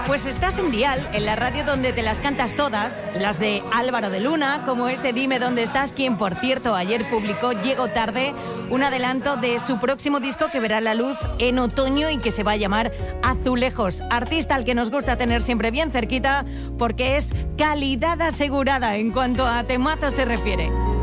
Pues estás en Dial, en la radio donde te las cantas todas, las de Álvaro de Luna, como este Dime dónde estás, quien por cierto ayer publicó Llego tarde, un adelanto de su próximo disco que verá la luz en otoño y que se va a llamar Azulejos. Artista al que nos gusta tener siempre bien cerquita porque es calidad asegurada en cuanto a temazos se refiere.